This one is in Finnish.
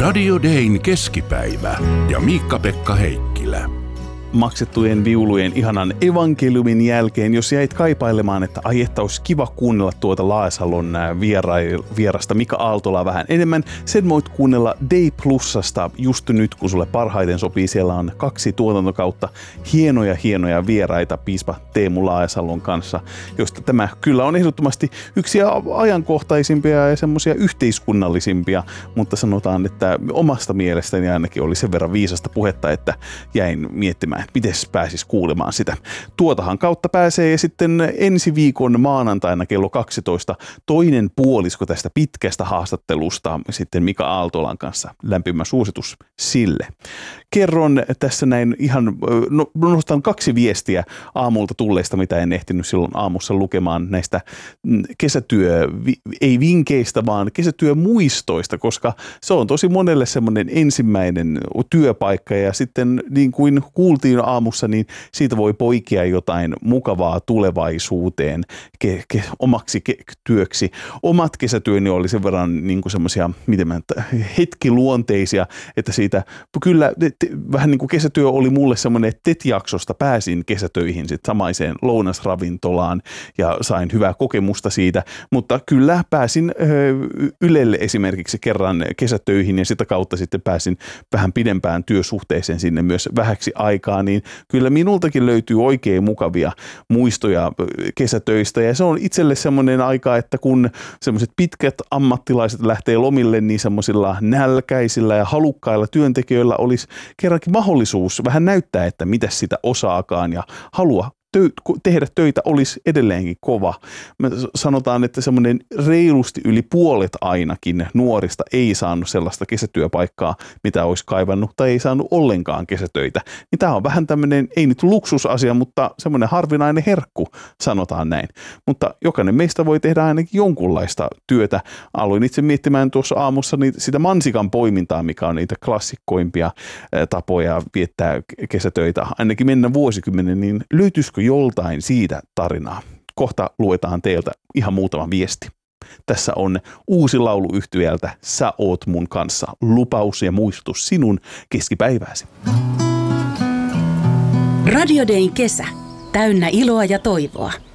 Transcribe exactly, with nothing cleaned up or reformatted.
Radio Dayn keskipäivä ja Miikka-Pekka Heikkilä. Maksettujen viulujen ihanan evankeliumin jälkeen, jos jäit kaipailemaan, että ai että olisi kiva kuunnella tuota Laasalon viera- vierasta Mika Aaltolaa vähän enemmän, sen voit kuunnella Day Plusasta just nyt, kun sulle parhaiten sopii. Siellä on kaksi tuotantokautta hienoja hienoja vieraita piispa Teemu Laasalon kanssa, josta tämä kyllä on ehdottomasti yksi ajankohtaisimpia ja semmoisia yhteiskunnallisimpia, mutta sanotaan, että omasta mielestäni ainakin oli sen verran viisasta puhetta, että jäin miettimään, että miten pääsis kuulemaan sitä. Tuotahan kautta pääsee ja sitten ensi viikon maanantaina kello kaksitoista toinen puolisko tästä pitkästä haastattelusta sitten Mika Aaltolan kanssa. Lämpimä suositus sille. Kerron tässä näin ihan, no, nostan kaksi viestiä aamulta tulleista, mitä en ehtinyt silloin aamussa lukemaan näistä kesätyö, ei vinkkeistä, vaan kesätyömuistoista, koska se on tosi monelle semmoinen ensimmäinen työpaikka ja sitten niin kuin kuultiin aamussa, niin siitä voi poikia jotain mukavaa tulevaisuuteen ke, ke, omaksi ke, työksi. Omat kesätyöni oli sen verran niin kuin semmoisia, miten mä, hetkiluonteisia, että siitä kyllä te, vähän niin kuin kesätyö oli mulle semmoinen, että T E T-jaksosta pääsin kesätöihin sitten samaiseen lounasravintolaan ja sain hyvää kokemusta siitä, mutta kyllä pääsin ö, Ylelle esimerkiksi kerran kesätöihin ja sitä kautta sitten pääsin vähän pidempään työsuhteeseen sinne myös vähäksi aikaa, niin kyllä minultakin löytyy oikein mukavia muistoja kesätöistä ja se on itselle semmoinen aika, että kun semmoiset pitkät ammattilaiset lähtee lomille, niin semmoisilla nälkäisillä ja halukkailla työntekijöillä olisi kerrankin mahdollisuus vähän näyttää, että mitä sitä osaakaan ja halua Tö- tehdä töitä olisi edelleenkin kova. Me sanotaan, että semmoinen reilusti yli puolet ainakin nuorista ei saanut sellaista kesätyöpaikkaa, mitä olisi kaivannut tai ei saanut ollenkaan kesätöitä. Niin tämä on vähän tämmöinen, ei nyt luksusasia, mutta semmoinen harvinainen herkku, sanotaan näin. Mutta jokainen meistä voi tehdä ainakin jonkunlaista työtä. Aloin itse miettimään tuossa aamussa niitä, sitä mansikan poimintaa, mikä on niitä klassikkoimpia tapoja viettää kesätöitä. Ainakin mennä vuosikymmenen, niin löytyisikö joltain siitä tarinaa? Kohta luetaan teiltä ihan muutama viesti. Tässä on uusi laulu yhtyeeltä Sä oot mun kanssa. Lupaus ja muistutus sinun keskipäivääsi. Radio Dayn kesä. Täynnä iloa ja toivoa.